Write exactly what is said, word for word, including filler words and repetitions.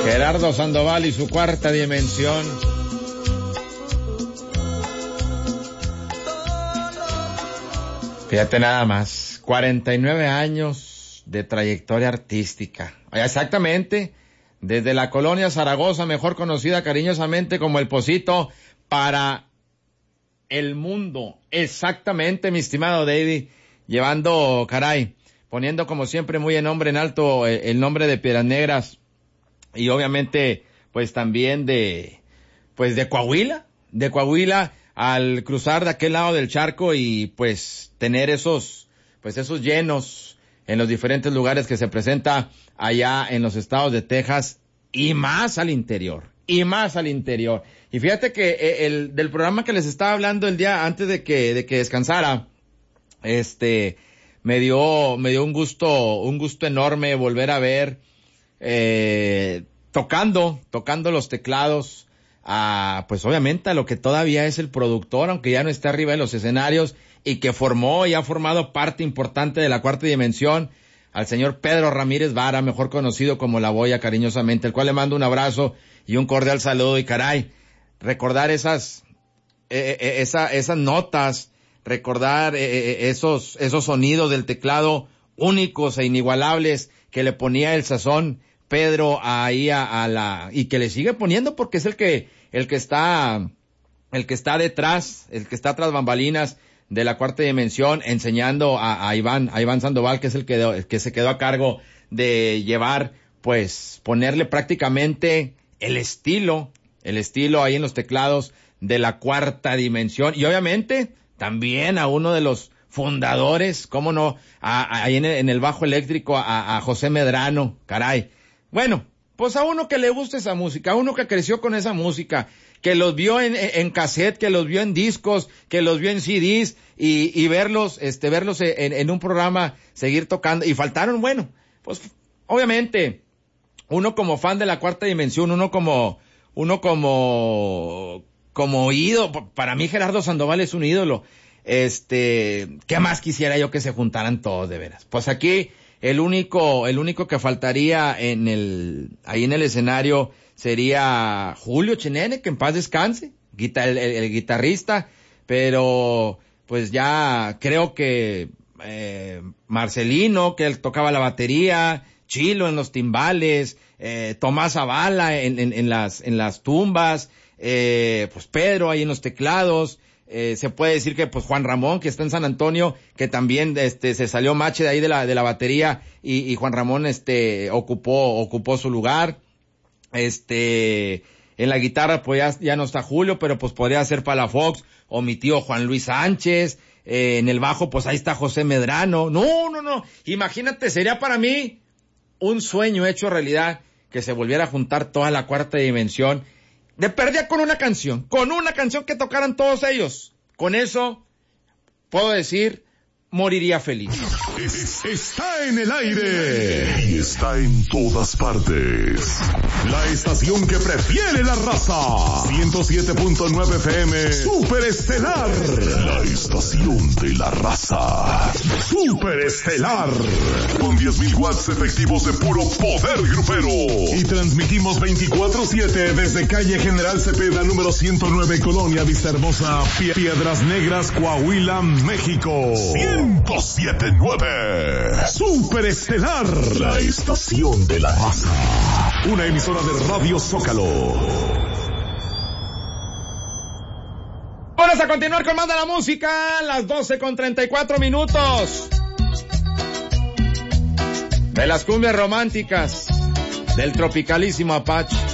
Gerardo Sandoval y su cuarta dimensión. Fíjate nada más, cuarenta y nueve años de trayectoria artística. Exactamente, desde la colonia Zaragoza, mejor conocida cariñosamente como El Pocito, para el mundo. Exactamente, mi estimado David, llevando, caray, poniendo como siempre muy en nombre en alto el, el nombre de Piedras Negras y obviamente pues también de, pues de Coahuila, de Coahuila, al cruzar de aquel lado del charco y pues tener esos, pues esos llenos en los diferentes lugares que se presenta allá en los estados de Texas y más al interior, y más al interior. Y fíjate que el, del programa que les estaba hablando el día antes de que, de que descansara, este, me dio, me dio un gusto, un gusto enorme volver a ver, eh, tocando, tocando los teclados, a, pues obviamente a lo que todavía es el productor, aunque ya no está arriba de los escenarios, y que formó y ha formado parte importante de la cuarta dimensión, al señor Pedro Ramírez Vara, mejor conocido como La Boya cariñosamente, el cual le mando un abrazo y un cordial saludo. Y caray, recordar esas, eh, eh, esa, esas notas, recordar eh, esos, esos sonidos del teclado únicos e inigualables que le ponía el sazón Pedro ahí a, a la, y que le sigue poniendo porque es el que, el que está, el que está detrás, el que está tras bambalinas de la cuarta dimensión, enseñando a, a Iván, a Iván Sandoval, que es el que, el que se quedó a cargo de llevar, pues, ponerle prácticamente el estilo, el estilo ahí en los teclados de la cuarta dimensión, y obviamente también a uno de los fundadores, cómo no, ahí en, en el bajo eléctrico, a, a José Medrano, caray. Bueno, pues a uno que le gusta esa música, a uno que creció con esa música, que los vio en, en cassette, que los vio en discos, que los vio en C Ds, y, y verlos, este, verlos en, en un programa, seguir tocando, y faltaron, bueno, pues, obviamente, uno como fan de la cuarta dimensión, uno como, uno como, como ídolo, para mí Gerardo Sandoval es un ídolo, este, ¿qué más quisiera yo que se juntaran todos, de veras? Pues aquí, el único, el único que faltaría en el, ahí en el escenario sería Julio Chenene, que en paz descanse, guitar, el, el, el guitarrista, pero pues ya creo que eh, Marcelino, que él tocaba la batería, Chilo en los timbales, eh, Tomás Zavala en, en, en las, en las tumbas, eh, pues Pedro ahí en los teclados, eh, se puede decir que pues Juan Ramón, que está en San Antonio, que también este se salió mache de ahí de la, de la batería, y, y Juan Ramón este ocupó, ocupó su lugar. Este, en la guitarra pues ya, ya no está Julio, pero pues podría ser Palafox o mi tío Juan Luis Sánchez. Eh, en el bajo pues ahí está José Medrano. No, no, no, imagínate, sería para mí un sueño hecho realidad que se volviera a juntar toda la cuarta dimensión, de perdida con una canción, con una canción que tocaran todos ellos. Con eso puedo decir, moriría feliz. Es, está en el aire y está en todas partes. La estación que prefiere la raza. ciento siete punto nueve F M. Superestelar. La estación de la raza. Superestelar. Con diez mil watts efectivos de puro poder grupero. Y transmitimos veinticuatro siete desde calle General Cepeda número ciento nueve, Colonia Vistahermosa, Piedras Negras, Coahuila, México. ciento siete punto nueve. Superestelar, la estación de la raza. Una emisora de Radio Zócalo. Vamos a continuar con más de la música, las doce con treinta y cuatro minutos. De las cumbias románticas del tropicalísimo Apache.